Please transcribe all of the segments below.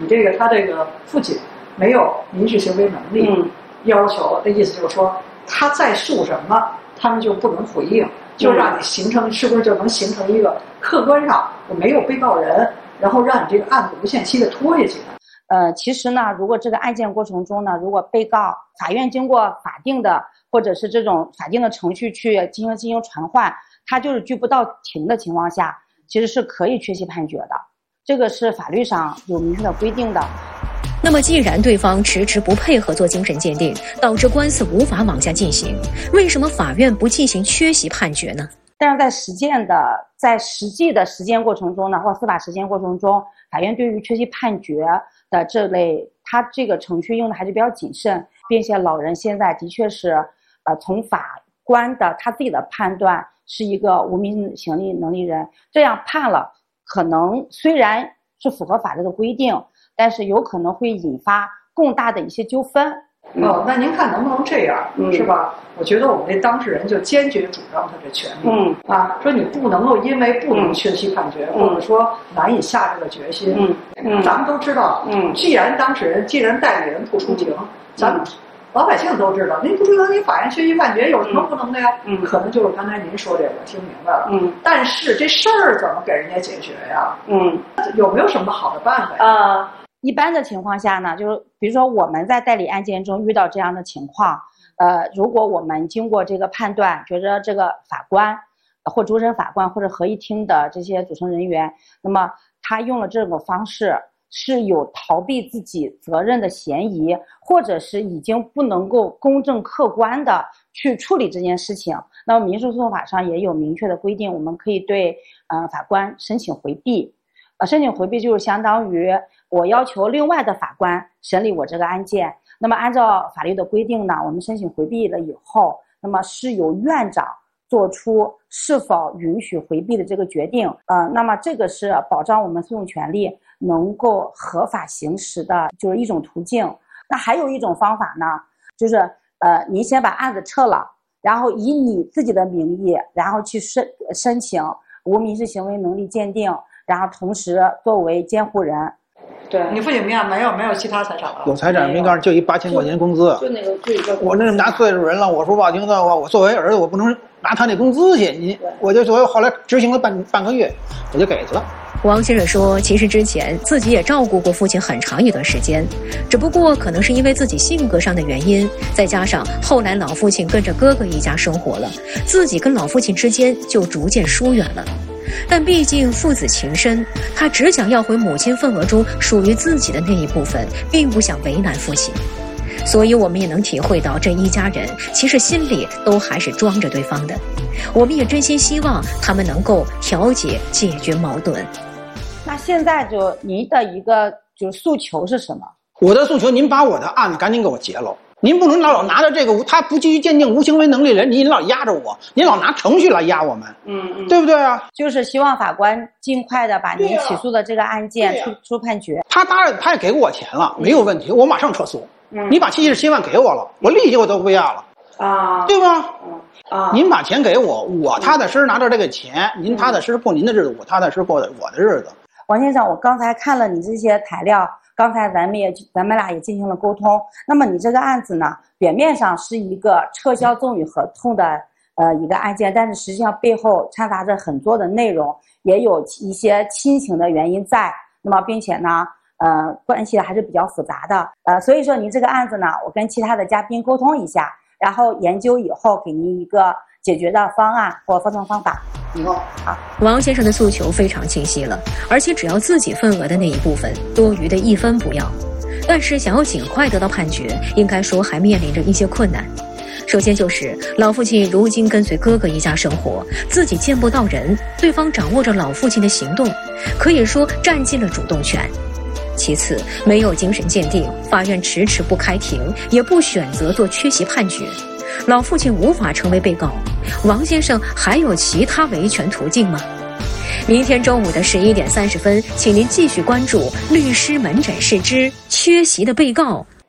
他这个父亲没有民事行为能力，要求的意思就是说他再诉什么，他们就不能回应，就让你形成是不是就能形成一个客观上我没有被告人，然后让你这个案子无限期的拖下去呢？ 其实呢，如果这个案件过程中呢，如果被告法院经过法定的或者是这种法定的程序去进行传唤，他就是拒不到庭的情况下，其实是可以缺席判决的，这个是法律上有明确的规定的。 那么既然对方迟迟不配合做精神鉴定，导致官司无法往下进行，为什么法院不进行缺席判决呢？ 但是在实际的实践过程中呢，或司法实践过程中，法院对于缺席判决的这类，他这个程序用的还是比较谨慎，并且老人现在的确是，从法官的他自己的判断是一个无民行力能力人，这样判了，可能虽然是符合法律的规定，但是有可能会引发更大的一些纠纷。 那您看能不能这样，是吧？我觉得我们这当事人就坚决主张他这权利，说你不能够因为不能缺席判决，或者说难以下这个决心，咱们都知道，既然代理人不出庭，咱们老百姓都知道，您不出庭，你法院缺席判决有什么不能的呀？可能就是刚才您说这个，我听明白了。但是这事儿怎么给人家解决呀？有没有什么好的办法呀？ 一般的情况下呢，就是比如说我们在代理案件中遇到这样的情况，如果我们经过这个判断，觉得这个法官或主审法官或者合议庭的这些组成人员，那么他用了这种方式是有逃避自己责任的嫌疑，或者是已经不能够公正客观的去处理这件事情，那么民事诉讼法上也有明确的规定，我们可以对法官申请回避。申请回避就是相当于我要求另外的法官审理我这个案件，那么按照法律的规定呢，我们申请回避了以后，那么是由院长做出是否允许回避的这个决定，那么这个是保障我们诉讼权利能够合法行使的就是一种途径。那还有一种方法呢，就是您先把案子撤了，然后以你自己的名义，然后去申请无民事行为能力鉴定，然后同时作为监护人。 对，你父亲名下没有其他财产了？ 有财产，没告诉就一8000块钱工资。 就那个我那大岁数人了，我说不好听的话，我作为儿子，我不能拿他那工资去。我就作为后来执行了半个月，我就给他了。 王先生说，其实之前自己也照顾过父亲很长一段时间，只不过可能是因为自己性格上的原因，再加上后来老父亲跟着哥哥一家生活了，自己跟老父亲之间就逐渐疏远了。但毕竟父子情深，他只想要回母亲份额中属于自己的那一部分，并不想为难父亲。所以我们也能体会到这一家人其实心里都还是装着对方的。我们也真心希望他们能够调解解决矛盾。 那现在就您的一个就是诉求是什么？ 我的诉求，您把我的案子赶紧给我结了。您不能老拿着这个他不基于鉴定无行为能力人，您老压着我，您老拿程序来压我们，对不对啊？ 就是希望法官尽快的把您起诉的这个案件出判决。 他当然他也给我钱了，没有问题，我马上撤诉。你把77万给我了，我立即我都不要了啊，对吧？您把钱给我，我踏踏实实拿着这个钱，您踏踏实实过您的日子，我踏踏实实过我的日子。 王先生，我刚才看了你这些材料，刚才咱们俩也进行了沟通。那么你这个案子呢，表面上是一个撤销赠与合同的一个案件，但是实际上背后掺杂着很多的内容，也有一些亲情的原因在。那么并且呢，关系还是比较复杂的。所以说您这个案子呢，我跟其他的嘉宾沟通一下，然后研究以后给您一个解决的方案或分成方法。好， 王先生的诉求非常清晰了，而且只要自己份额的那一部分，多余的一分不要。但是想要尽快得到判决，应该说还面临着一些困难。首先就是老父亲如今跟随哥哥一家生活，自己见不到人，对方掌握着老父亲的行动，可以说占尽了主动权。其次，没有精神鉴定，法院迟迟不开庭，也不选择做缺席判决，老父亲无法成为被告。王先生还有其他维权途径吗？明天中午的11点30分，请您继续关注律师门诊室之缺席的被告。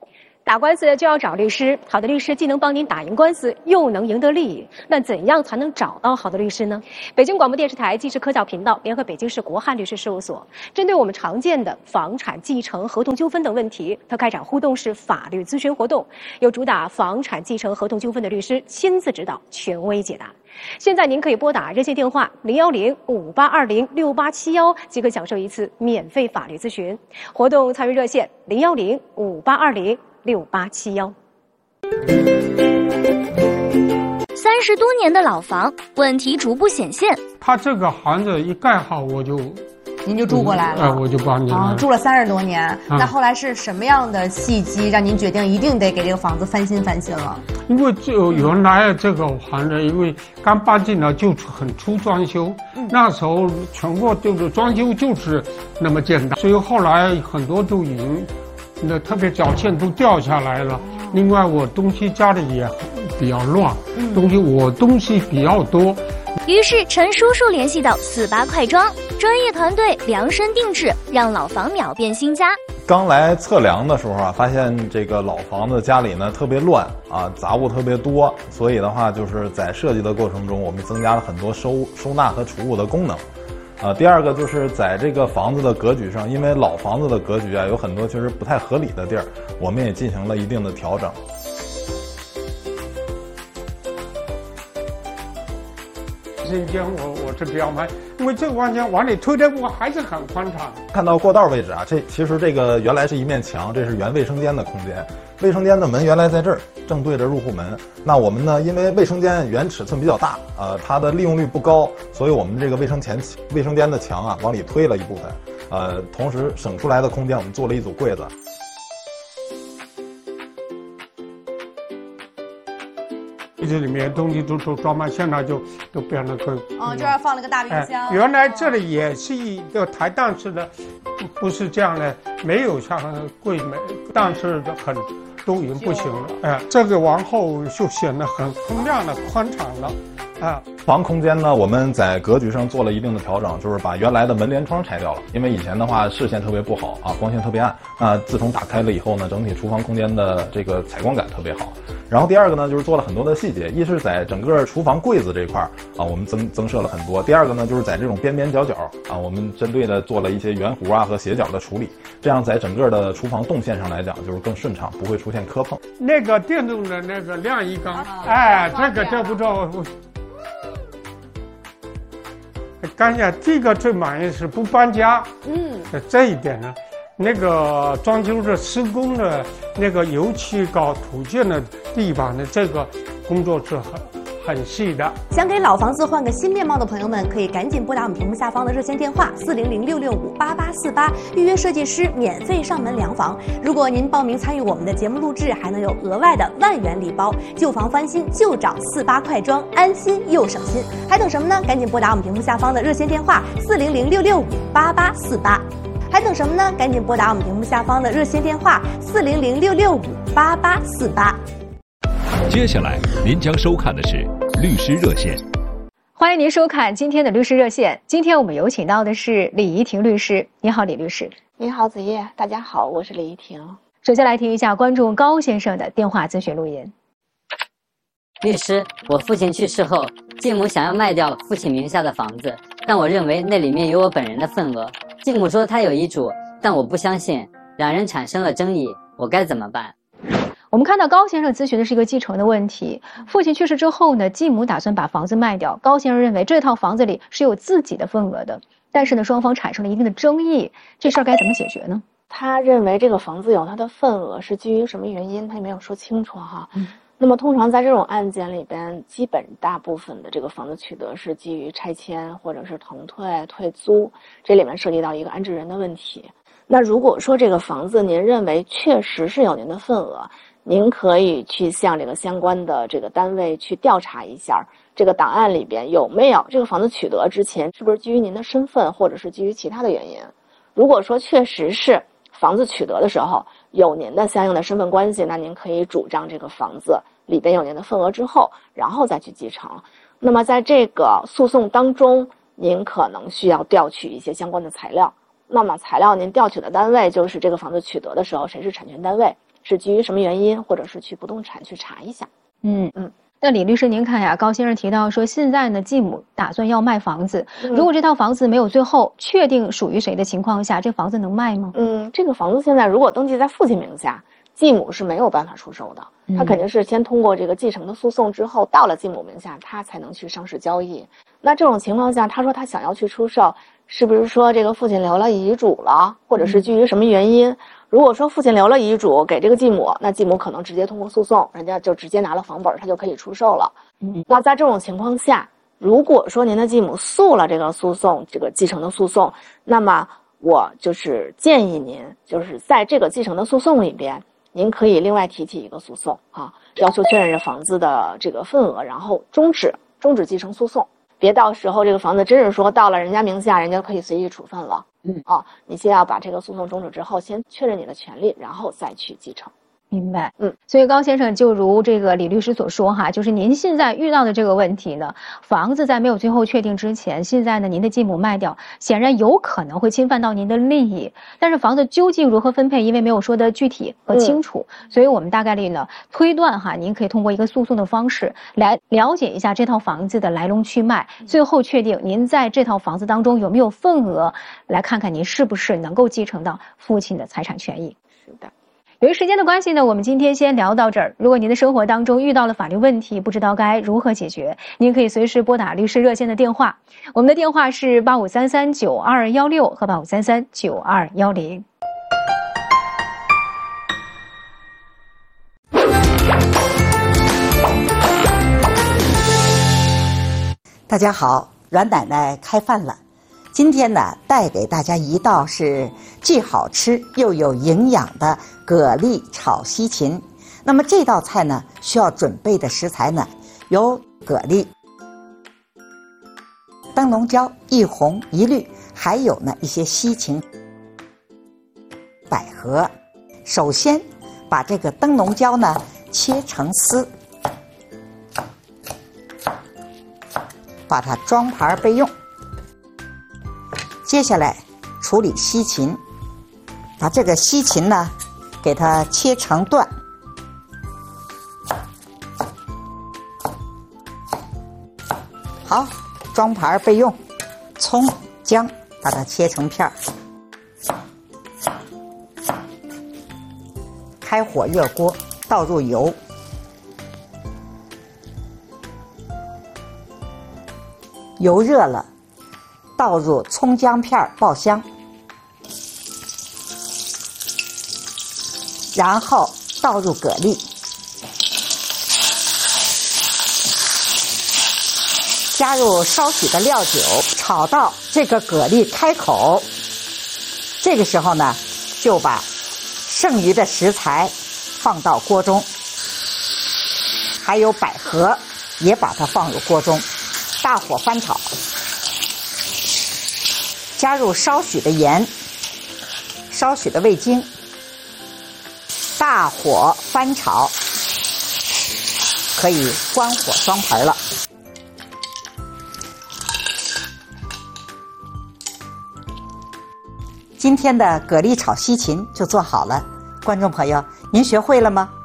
打官司就要找律师，好的律师既能帮您打赢官司，又能赢得利益。那怎样才能找到好的律师呢？北京广播电视台纪实科教频道联合北京市国汉律师事务所，针对我们常见的房产继承、合同纠纷等问题，它开展互动式法律咨询活动，由主打房产继承、合同纠纷的律师亲自指导、权威解答。现在您可以拨打热线电话010-5820-6871，即可享受一次免费法律咨询。活动参与热线010-5820-6871。 30多年的老房，问题逐步显现。 他这个房子一盖好， 您就住过来了， 我就搬进来了。 住了30多年，那后来是什么样的契机让您决定一定得给这个房子翻新了？ 因为就原来这个房子，因为刚搬进来就很出装修，那时候全国就是装修就是那么简单，所以后来很多都已经，那特别角线都掉下来了。另外我东西家里也比较乱，东西比较多。 于是陈叔叔联系到48快装专业团队量身定制，让老房秒变新家。 刚来测量的时候啊，发现这个老房子家里呢特别乱啊，杂物特别多，所以的话就是在设计的过程中，我们增加了很多收纳和储物的功能。第二个就是在这个房子的格局上，因为老房子的格局啊有很多确实不太合理的地儿，我们也进行了一定的调整。 这间我是比较满，因为这个完全往里推的我还是很宽敞。 看到过道位置啊，其实这个原来是一面墙，这是原卫生间的空间。卫生间的门原来在这儿，正对着入户门。那我们呢，因为卫生间原尺寸比较大，它的利用率不高，所以我们这个卫生间的墙啊往里推了一部分，同时省出来的空间我们做了一组柜子。 这里面东西都装满，现在就都变得更这儿放了个大冰箱。 原来这里也是一个台档式的，不是这样的，没有像柜门档式的很都已经不行了。这个往后就显得很通亮了、宽敞了。 房空间呢，我们在格局上做了一定的调整，就是把原来的门帘窗拆掉了，因为以前的话视线特别不好啊，光线特别暗。那自从打开了以后呢，整体厨房空间的这个采光感特别好。然后第二个呢，就是做了很多的细节，一是在整个厨房柜子这块啊，我们增设了很多。第二个呢，就是在这种边边角角啊，我们针对的做了一些圆弧啊和斜角的处理，这样在整个的厨房动线上来讲就是更顺畅，不会出现磕碰。 那个电动的那个晾衣缸，这不知道。刚才第一个最满意是不搬家，这一点呢，那个装修的施工的那个油漆搞土建的地方的这个工作是很细的。 想给老房子换个新面貌的朋友们，可以赶紧拨打我们屏幕下方的热线电话400-665-8848，预约设计师免费上门量房。如果您报名参与我们的节目录制，还能有额外的10000元礼包。旧房翻新就找48快装，安心又省心。还等什么呢？赶紧拨打我们屏幕下方的热线电话400-665-8848。还等什么呢？赶紧拨打我们屏幕下方的热线电话400-665-8848。 接下来您将收看的是律师热线。 欢迎您收看今天的律师热线。今天我们有请到的是李怡婷律师。你好，李律师。 你好，子叶。大家好，我是李怡婷。 首先来听一下观众高先生的电话咨询录音。 律师，我父亲去世后，继母想要卖掉父亲名下的房子，但我认为那里面有我本人的份额。继母说她有遗嘱，但我不相信，两人产生了争议，我该怎么办？ 我们看到高先生咨询的是一个继承的问题。父亲去世之后呢，继母打算把房子卖掉。高先生认为这套房子里是有自己的份额的，但是呢，双方产生了一定的争议，这事儿该怎么解决呢？ 他认为这个房子有他的份额，是基于什么原因？他也没有说清楚哈。那么通常在这种案件里边，基本大部分的这个房子取得是基于拆迁或者是腾退、退租，这里面涉及到一个安置人的问题。那如果说这个房子您认为确实是有您的份额，您可以去向这个相关的这个单位去调查一下，这个档案里边有没有这个房子取得之前是不是基于您的身份，或者是基于其他的原因。如果说确实是房子取得的时候有您的相应的身份关系，那您可以主张这个房子里边有您的份额之后，然后再去继承。那么在这个诉讼当中，您可能需要调取一些相关的材料。那么材料您调取的单位就是这个房子取得的时候谁是产权单位， 是基于什么原因，或者是去不动产去查一下。 那李律师，您看呀，高先生提到说，现在呢，继母打算要卖房子，如果这套房子没有最后确定属于谁的情况下，这房子能卖吗？ 这个房子现在如果登记在父亲名下，继母是没有办法出售的，他肯定是先通过这个继承的诉讼之后，到了继母名下，他才能去上市交易。那这种情况下，他说他想要去出售，是不是说这个父亲留了遗嘱了，或者是基于什么原因？如果说父亲留了遗嘱给这个继母，那继母可能直接通过诉讼，人家就直接拿了房本，他就可以出售了。那在这种情况下，如果说您的继母诉了这个诉讼，这个继承的诉讼，那么我就是建议您，就是在这个继承的诉讼里边，您可以另外提起一个诉讼啊，要求确认这房子的这个份额，然后终止继承诉讼。别到时候这个房子真是说到了人家名下，人家可以随意处分了。你先要把这个诉讼终止之后，先确认你的权利，然后再去继承。 明白。所以高先生就如这个李律师所说哈，就是您现在遇到的这个问题呢，房子在没有最后确定之前，现在呢您的继母卖掉，显然有可能会侵犯到您的利益。但是房子究竟如何分配，因为没有说的具体和清楚，所以我们大概率呢推断哈，您可以通过一个诉讼的方式来了解一下这套房子的来龙去脉，最后确定您在这套房子当中有没有份额，来看看您是不是能够继承到父亲的财产权益。 是的。 由于时间的关系呢，我们今天先聊到这儿。如果您的生活当中遇到了法律问题，不知道该如何解决，您可以随时拨打律师热线的电话，我们的电话是85339216和85339210。 大家好，阮奶奶开饭了。今天呢，带给大家一道是既好吃又有营养的蛤蜊炒西芹。那么这道菜呢，需要准备的食材呢，有蛤蜊、灯笼椒一红一绿，还有呢一些西芹、百合。首先把这个灯笼椒呢切成丝，把它装盘备用。接下来处理西芹，把这个西芹呢给它切成段，好，装盘备用。葱姜把它切成片儿，开火热锅，倒入油，油热了，倒入葱姜片爆香，然后倒入蛤蜊，加入少许的料酒，炒到这个蛤蜊开口。这个时候呢，就把剩余的食材放到锅中，还有百合也把它放入锅中，大火翻炒。加入少许的盐，少许的味精，大火翻炒，可以关火装盘了。今天的蛤蜊炒西芹就做好了，观众朋友，您学会了吗？